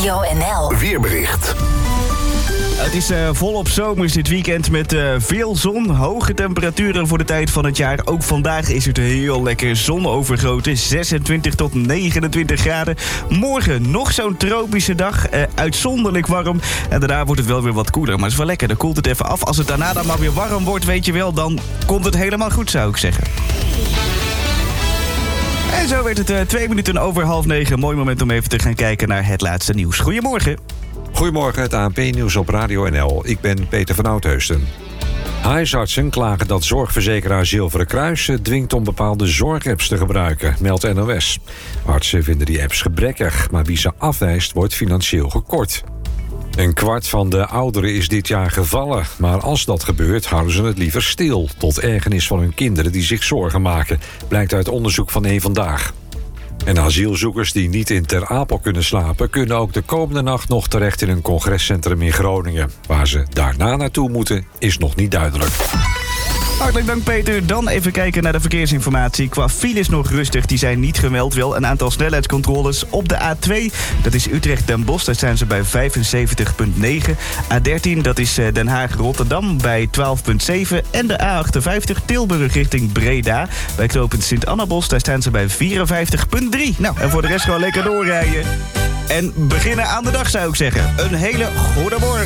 Radio NL. Weerbericht. Het is volop zomers dit weekend met veel zon, hoge temperaturen voor de tijd van het jaar. Ook vandaag is het heel lekker zonovergoten, 26 tot 29 graden. Morgen nog zo'n tropische dag, uitzonderlijk warm. En daarna wordt het wel weer wat koeler, maar het is wel lekker. Dan koelt het even af. Als het daarna dan maar weer warm wordt, weet je wel, dan komt het helemaal goed, zou ik zeggen. En zo werd het 2 minuten over 8:30. Mooi moment om even te gaan kijken naar het laatste nieuws. Goedemorgen. Goedemorgen, het ANP-nieuws op Radio NL. Ik ben Peter van Oudheusden. Huisartsen klagen dat zorgverzekeraar Zilveren Kruis dwingt om bepaalde zorgapps te gebruiken, meldt NOS. Artsen vinden die apps gebrekkig, maar wie ze afwijst wordt financieel gekort. 1/4 van de ouderen is dit jaar gevallen. Maar als dat gebeurt, houden ze het liever stil. Tot ergernis van hun kinderen die zich zorgen maken. Blijkt uit onderzoek van Eén Vandaag. En asielzoekers die niet in Ter Apel kunnen slapen, kunnen ook de komende nacht nog terecht in een congrescentrum in Groningen. Waar ze daarna naartoe moeten, is nog niet duidelijk. Hartelijk dank, Peter. Dan even kijken naar de verkeersinformatie. Qua files nog rustig, die zijn niet gemeld. Wel een aantal snelheidscontroles op de A2. Dat is Utrecht-Den Bosch, daar zijn ze bij 75,9. A13, dat is Den Haag-Rotterdam bij 12,7. En de A58 Tilburg richting Breda. Bij knooppunt Sint-Annabos, daar staan ze bij 54,3. Nou, en voor de rest gewoon lekker doorrijden. En beginnen aan de dag, zou ik zeggen. Een hele goede morgen.